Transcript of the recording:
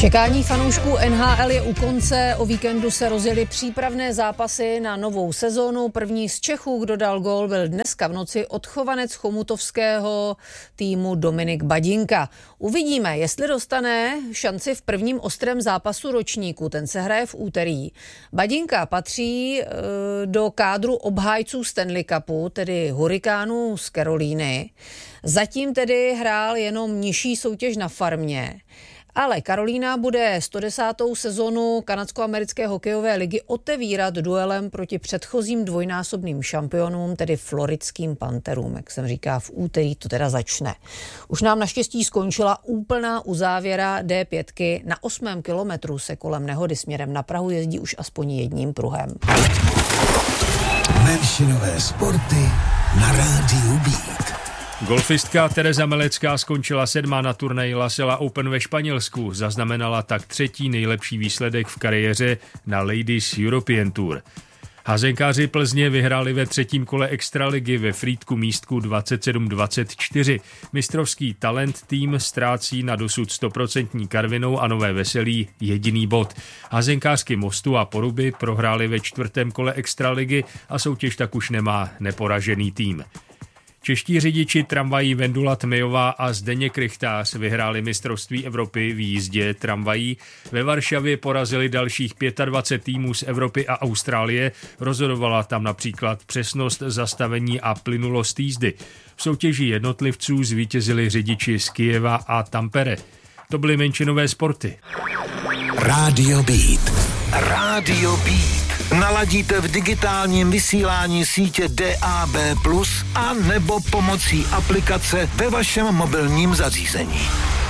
Čekání fanoušků NHL je u konce, o víkendu se rozjeli přípravné zápasy na novou sezónu. První z Čechů, kdo dal gól, byl dneska v noci odchovanec chomutovského týmu Dominik Badinka. Uvidíme, jestli dostane šanci v prvním ostrém zápasu ročníku, ten se hraje v úterý. Badinka patří do kádru obhájců Stanley Cupu, tedy Hurikánů z Carolíny. Zatím tedy hrál jenom nižší soutěž na farmě. Ale Carolina bude 110. sezonu kanadsko-americké hokejové ligy otevírat duelem proti předchozím dvojnásobným šampionům, tedy floridským Pantherům, jak jsem říká, v úterý to teda začne. Už nám naštěstí skončila úplná uzávěra D5. Na 8. kilometru se kolem nehody směrem na Prahu jezdí už aspoň jedním pruhem. Menšinové sporty na rádiu Beat. Golfistka Tereza Melecká skončila 7. na turnaji La Sella Open ve Španělsku. Zaznamenala tak 3. nejlepší výsledek v kariéře na Ladies European Tour. Házenkáři Plzně vyhráli ve 3. kole extraligy ve Frýdku místku 27-24. Mistrovský talent tým ztrácí na dosud 100% Karvinou a Nové Veselí jediný bod. Házenkářky Mostu a Poruby prohráli ve 4. kole extraligy a soutěž tak už nemá neporažený tým. Čeští řidiči tramvají Vendula Tmejová a Zdeněk Rychtář vyhráli mistrovství Evropy v jízdě tramvají. Ve Varšavě porazili dalších 25 týmů z Evropy a Austrálie. Rozhodovala tam například přesnost zastavení a plynulost jízdy. V soutěži jednotlivců zvítězili řidiči z Kyjeva a Tampere. To byly menšinové sporty. Radio Beat. Radio Beat. Naladíte v digitálním vysílání sítě DAB+, a nebo pomocí aplikace ve vašem mobilním zařízení.